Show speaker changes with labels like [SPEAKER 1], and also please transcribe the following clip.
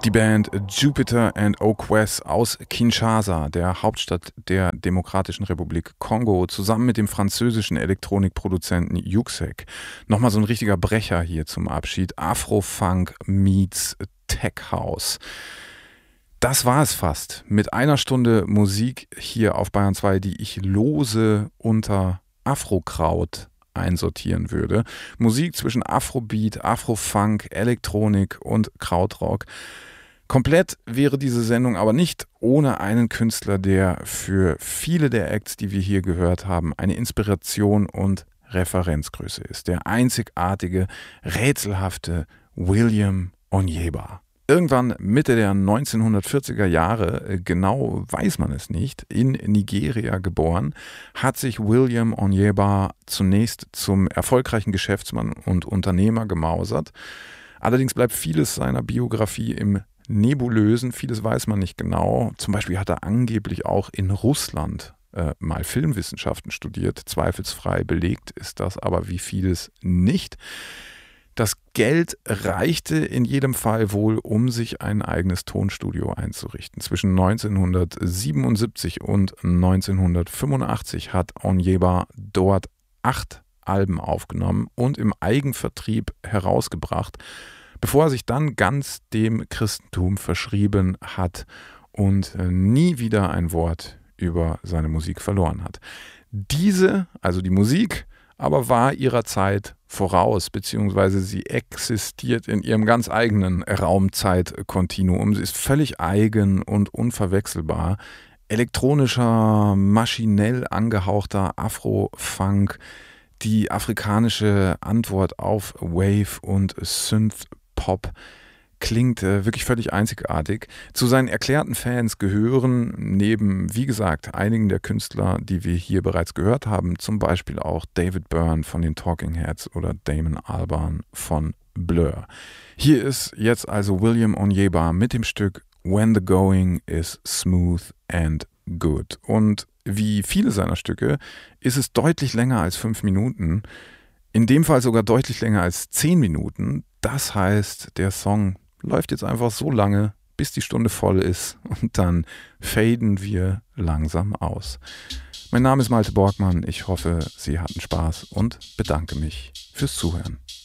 [SPEAKER 1] Die Band Jupiter and Okwes aus Kinshasa, der Hauptstadt der Demokratischen Republik Kongo, zusammen mit dem französischen Elektronikproduzenten Yuxek. Nochmal so ein richtiger Brecher hier zum Abschied. Afro-Funk meets Tech House. Das war es fast. Mit einer Stunde Musik hier auf Bayern 2, die ich lose unter Afrokraut einsortieren würde. Musik zwischen Afrobeat, Afrofunk, Elektronik und Krautrock. Komplett wäre diese Sendung aber nicht ohne einen Künstler, der für viele der Acts, die wir hier gehört haben, eine Inspiration und Referenzgröße ist. Der einzigartige, rätselhafte William Onyeba. Irgendwann Mitte der 1940er Jahre, genau weiß man es nicht, in Nigeria geboren, hat sich William Onyeba zunächst zum erfolgreichen Geschäftsmann und Unternehmer gemausert. Allerdings bleibt vieles seiner Biografie im Nebulösen, vieles weiß man nicht genau. Zum Beispiel hat er angeblich auch in Russland mal Filmwissenschaften studiert. Zweifelsfrei belegt ist das aber wie vieles nicht. Das Geld reichte in jedem Fall wohl, um sich ein eigenes Tonstudio einzurichten. Zwischen 1977 und 1985 hat Onyeba dort 8 Alben aufgenommen und im Eigenvertrieb herausgebracht, bevor er sich dann ganz dem Christentum verschrieben hat und nie wieder ein Wort über seine Musik verloren hat. Diese, also die Musik, aber war ihrer Zeit voraus, beziehungsweise sie existiert in ihrem ganz eigenen Raumzeitkontinuum. Sie ist völlig eigen und unverwechselbar. Elektronischer, maschinell angehauchter Afro-Funk, die afrikanische Antwort auf Wave und Synth-Pop klingt wirklich völlig einzigartig. Zu seinen erklärten Fans gehören neben, wie gesagt, einigen der Künstler, die wir hier bereits gehört haben, zum Beispiel auch David Byrne von den Talking Heads oder Damon Albarn von Blur. Hier ist jetzt also William Onyeba mit dem Stück When the Going is Smooth and Good. Und wie viele seiner Stücke ist es deutlich länger als 5 Minuten, in dem Fall sogar deutlich länger als 10 Minuten. Das heißt, der Song läuft jetzt einfach so lange, bis die Stunde voll ist und dann faden wir langsam aus. Mein Name ist Malte Borgmann, ich hoffe, Sie hatten Spaß und bedanke mich fürs Zuhören.